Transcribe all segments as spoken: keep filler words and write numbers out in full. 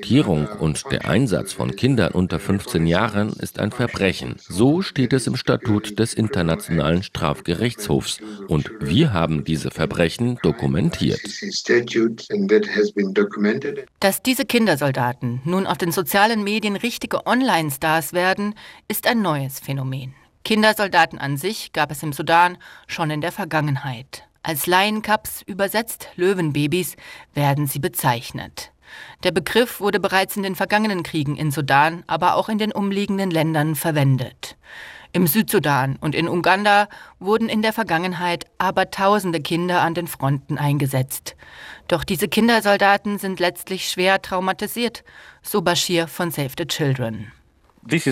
Rekrutierung und der Einsatz von Kindern unter fünfzehn Jahren ist ein Verbrechen. So steht es im Statut des Internationalen Strafgerichtshofs. Und wir haben diese Verbrechen dokumentiert. Dass diese Kindersoldaten nun auf den sozialen Medien richtige Online-Stars werden, ist ein neues Phänomen. Kindersoldaten an sich gab es im Sudan schon in der Vergangenheit. Als Lion Cubs, übersetzt Löwenbabys, werden sie bezeichnet. Der Begriff wurde bereits in den vergangenen Kriegen in Sudan, aber auch in den umliegenden Ländern verwendet. Im Südsudan und in Uganda wurden in der Vergangenheit abertausende Kinder an den Fronten eingesetzt. Doch diese Kindersoldaten sind letztlich schwer traumatisiert, so Bashir von Save the Children. Dies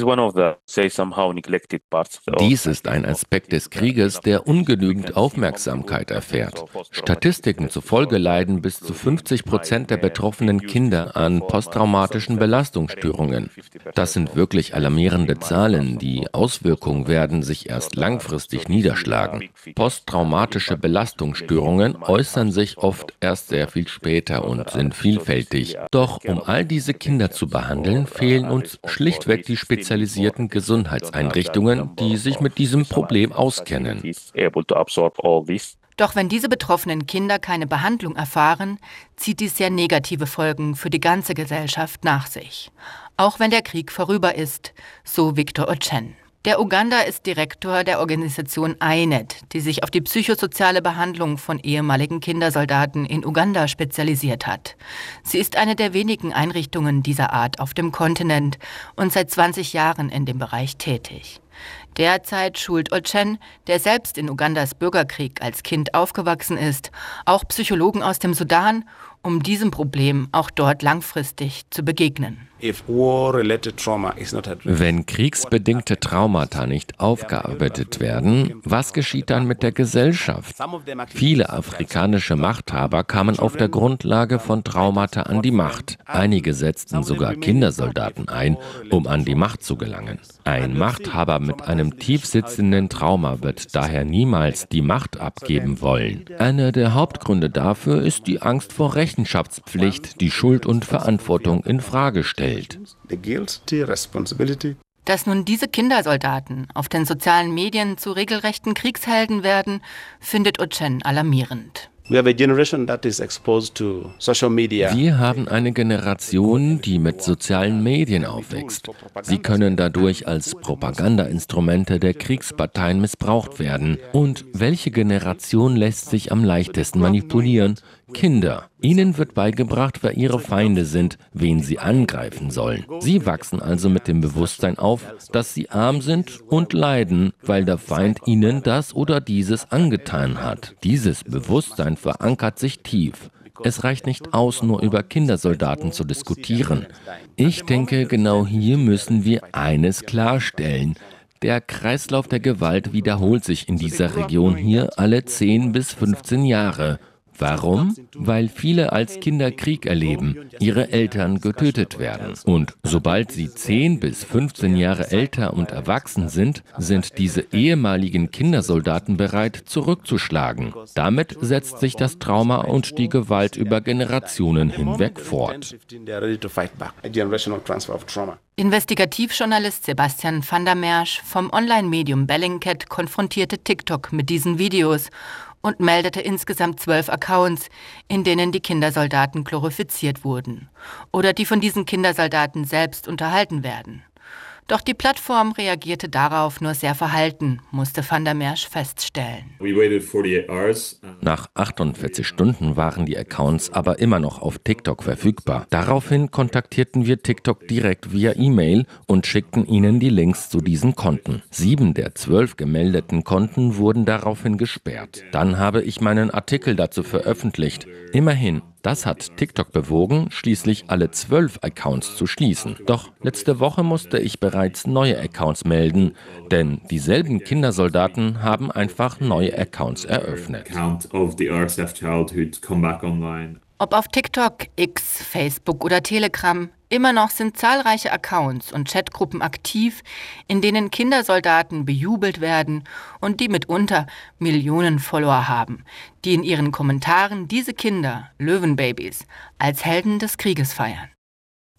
ist ein Aspekt des Krieges, der ungenügend Aufmerksamkeit erfährt. Statistiken zufolge leiden bis zu fünfzig Prozent der betroffenen Kinder an posttraumatischen Belastungsstörungen. Das sind wirklich alarmierende Zahlen. Die Auswirkungen werden sich erst langfristig niederschlagen. Posttraumatische Belastungsstörungen äußern sich oft erst sehr viel später und sind vielfältig. Doch um all diese Kinder zu behandeln, fehlen uns schlichtweg die spezialisierten Gesundheitseinrichtungen, die sich mit diesem Problem auskennen. Doch wenn diese betroffenen Kinder keine Behandlung erfahren, zieht dies sehr negative Folgen für die ganze Gesellschaft nach sich. Auch wenn der Krieg vorüber ist, so Victor Ochen. Der Uganda ist Direktor der Organisation I N E T, die sich auf die psychosoziale Behandlung von ehemaligen Kindersoldaten in Uganda spezialisiert hat. Sie ist eine der wenigen Einrichtungen dieser Art auf dem Kontinent und seit zwanzig Jahren in dem Bereich tätig. Derzeit schult Ochen, der selbst in Ugandas Bürgerkrieg als Kind aufgewachsen ist, auch Psychologen aus dem Sudan, um diesem Problem auch dort langfristig zu begegnen. Wenn kriegsbedingte Traumata nicht aufgearbeitet werden, was geschieht dann mit der Gesellschaft? Viele afrikanische Machthaber kamen auf der Grundlage von Traumata an die Macht. Einige setzten sogar Kindersoldaten ein, um an die Macht zu gelangen. Ein Machthaber mit einem tiefsitzenden Trauma wird daher niemals die Macht abgeben wollen. Einer der Hauptgründe dafür ist die Angst vor Rechenschaftspflicht, die Schuld und Verantwortung in Frage stellt. Dass nun diese Kindersoldaten auf den sozialen Medien zu regelrechten Kriegshelden werden, findet Ochen alarmierend. Wir haben eine Generation, die mit sozialen Medien aufwächst. Sie können dadurch als Propagandainstrumente der Kriegsparteien missbraucht werden. Und welche Generation lässt sich am leichtesten manipulieren? Kinder. Ihnen wird beigebracht, wer ihre Feinde sind, wen sie angreifen sollen. Sie wachsen also mit dem Bewusstsein auf, dass sie arm sind und leiden, weil der Feind ihnen das oder dieses angetan hat. Dieses Bewusstsein verankert sich tief. Es reicht nicht aus, nur über Kindersoldaten zu diskutieren. Ich denke, genau hier müssen wir eines klarstellen. Der Kreislauf der Gewalt wiederholt sich in dieser Region hier alle zehn bis fünfzehn Jahre. Warum? Weil viele als Kinder Krieg erleben, ihre Eltern getötet werden. Und sobald sie zehn bis fünfzehn Jahre älter und erwachsen sind, sind diese ehemaligen Kindersoldaten bereit, zurückzuschlagen. Damit setzt sich das Trauma und die Gewalt über Generationen hinweg fort. Investigativjournalist Sebastian van der Mersch vom Online-Medium Bellingcat konfrontierte TikTok mit diesen Videos und meldete insgesamt zwölf Accounts, in denen die Kindersoldaten glorifiziert wurden oder die von diesen Kindersoldaten selbst unterhalten werden. Doch die Plattform reagierte darauf nur sehr verhalten, musste van der Mersch feststellen. Nach achtundvierzig Stunden waren die Accounts aber immer noch auf TikTok verfügbar. Daraufhin kontaktierten wir TikTok direkt via E-Mail und schickten ihnen die Links zu diesen Konten. Sieben der zwölf gemeldeten Konten wurden daraufhin gesperrt. Dann habe ich meinen Artikel dazu veröffentlicht. Immerhin. Das hat TikTok bewogen, schließlich alle zwölf Accounts zu schließen. Doch letzte Woche musste ich bereits neue Accounts melden, denn dieselben Kindersoldaten haben einfach neue Accounts eröffnet. Ob auf TikTok, X, Facebook oder Telegram, immer noch sind zahlreiche Accounts und Chatgruppen aktiv, in denen Kindersoldaten bejubelt werden und die mitunter Millionen Follower haben, die in ihren Kommentaren diese Kinder, Löwenbabys, als Helden des Krieges feiern.